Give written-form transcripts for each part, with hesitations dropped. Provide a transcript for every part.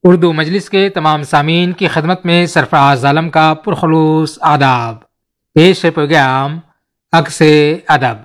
اردو مجلس کے تمام سامعین کی خدمت میں سرفراز عالم کا پرخلوص آداب. پیش ہے پروگرام عکس ادب.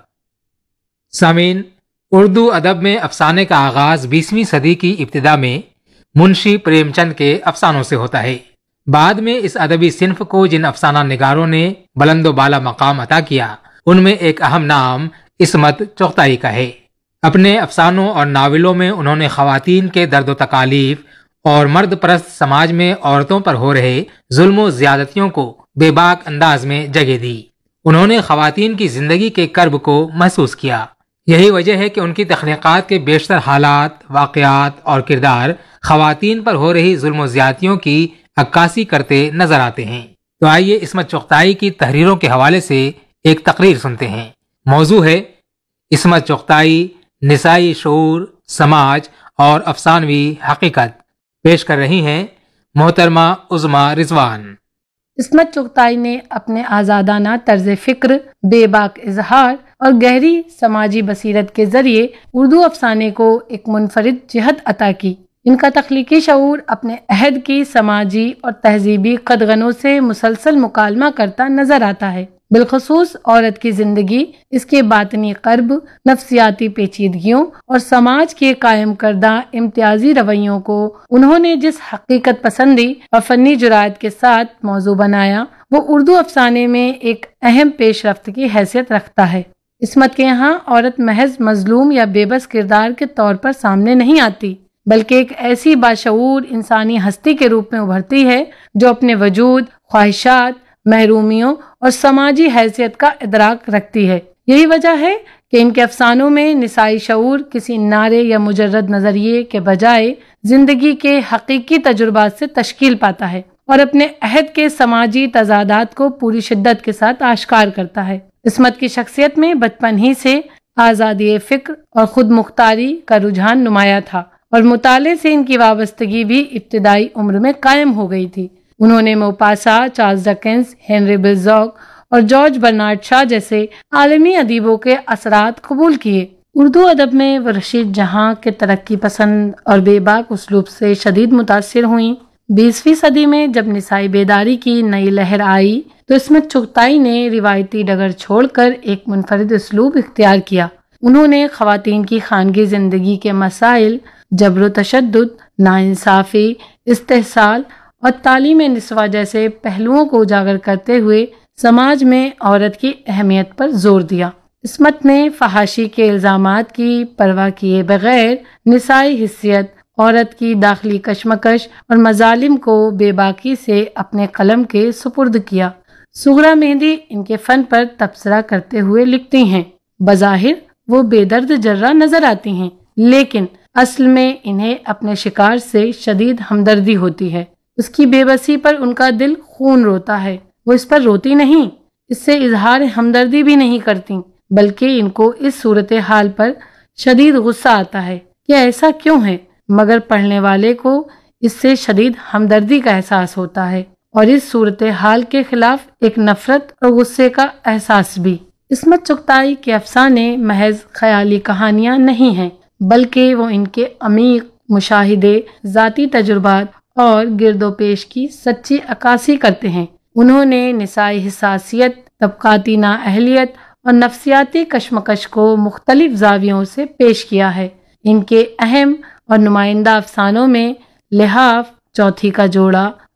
سامعین، اردو ادب میں افسانے کا آغاز 20ویں صدی کی ابتدا میں منشی پریم چند کے افسانوں سے ہوتا ہے. بعد میں اس ادبی صنف کو جن افسانہ نگاروں نے بلند و بالا مقام عطا کیا، ان میں ایک اہم نام عصمت چغتائی کا ہے. اپنے افسانوں اور ناولوں میں انہوں نے خواتین کے درد و تکالیف اور مرد پرست سماج میں عورتوں پر ہو رہے ظلم و زیادتیوں کو بے باک انداز میں جگہ دی. انہوں نے خواتین کی زندگی کے کرب کو محسوس کیا. یہی وجہ ہے کہ ان کی تخلیقات کے بیشتر حالات، واقعات اور کردار خواتین پر ہو رہی ظلم و زیادتیوں کی عکاسی کرتے نظر آتے ہیں. تو آئیے عصمت چغتائی کی تحریروں کے حوالے سے ایک تقریر سنتے ہیں. موضوع ہے عصمت چغتائی، نسائی شعور، سماج اور افسانوی حقیقت. پیش کر رہی ہیں محترمہ عظمیٰ رضوان. عصمت چغتائی نے اپنے آزادانہ طرز فکر، بے باک اظہار اور گہری سماجی بصیرت کے ذریعے اردو افسانے کو ایک منفرد جہت عطا کی. ان کا تخلیقی شعور اپنے عہد کی سماجی اور تہذیبی قدغنوں سے مسلسل مکالمہ کرتا نظر آتا ہے. بالخصوص عورت کی زندگی، اس کے باطنی قرب، نفسیاتی پیچیدگیوں اور سماج کے قائم کردہ امتیازی رویوں کو انہوں نے جس حقیقت پسندی اور فنی جرأت کے ساتھ موضوع بنایا، وہ اردو افسانے میں ایک اہم پیش رفت کی حیثیت رکھتا ہے. عصمت کے یہاں عورت محض مظلوم یا بے بس کردار کے طور پر سامنے نہیں آتی، بلکہ ایک ایسی باشعور انسانی ہستی کے روپ میں ابھرتی ہے جو اپنے وجود، خواہشات، محرومیوں اور سماجی حیثیت کا ادراک رکھتی ہے. یہی وجہ ہے کہ ان کے افسانوں میں نسائی شعور کسی نعرے یا مجرد نظریے کے بجائے زندگی کے حقیقی تجربات سے تشکیل پاتا ہے اور اپنے عہد کے سماجی تضادات کو پوری شدت کے ساتھ آشکار کرتا ہے. عصمت کی شخصیت میں بچپن ہی سے آزادی فکر اور خود مختاری کا رجحان نمایاں تھا اور مطالعے سے ان کی وابستگی بھی ابتدائی عمر میں قائم ہو گئی تھی. انہوں نے موپاسا، چارلز ڈکنز، ہنری بلزاگ اور جارج برنارڈ شاہ جیسے عالمی ادیبوں کے اثرات قبول کیے. اردو ادب میں وہ رشید جہاں کے ترقی پسند اور بے باک اسلوب سے شدید متاثر ہوئیں. 20ویں صدی میں جب نسائی بیداری کی نئی لہر آئی تو عصمت چغتائی نے روایتی ڈگر چھوڑ کر ایک منفرد اسلوب اختیار کیا. انہوں نے خواتین کی خانگی زندگی کے مسائل، جبر و تشدد، ناانصافی، استحصال اور تعلیم نسواں جیسے پہلوؤں کو اجاگر کرتے ہوئے سماج میں عورت کی اہمیت پر زور دیا. عصمت نے فحاشی کے الزامات کی پرواہ کیے بغیر نسائی حیثیت، عورت کی داخلی کشمکش اور مظالم کو بے باکی سے اپنے قلم کے سپرد کیا. صغرا مہندی ان کے فن پر تبصرہ کرتے ہوئے لکھتی ہیں: بظاہر وہ بے درد جرہ نظر آتی ہیں، لیکن اصل میں انہیں اپنے شکار سے شدید ہمدردی ہوتی ہے. اس کی بے بسی پر ان کا دل خون روتا ہے. وہ اس پر روتی نہیں، اس سے اظہار ہمدردی بھی نہیں کرتی، بلکہ ان کو اس صورتحال پر شدید غصہ آتا ہے کہ ایسا کیوں ہے، مگر پڑھنے والے کو اس سے شدید ہمدردی کا احساس ہوتا ہے اور اس صورتحال کے خلاف ایک نفرت اور غصے کا احساس بھی. عصمت چغتائی کے افسانے محض خیالی کہانیاں نہیں ہیں، بلکہ وہ ان کے عمیق مشاہدے، ذاتی تجربات اور گرد و پیش کی سچی عکاسی کرتے ہیں. انہوں نے نسائی حساسیت، طبقاتی نااہلیت اور نفسیاتی کشمکش کو مختلف زاویوں سے پیش کیا ہے. ان کے اہم اور نمائندہ افسانوں میں لحاف، چوتھی کا جوڑا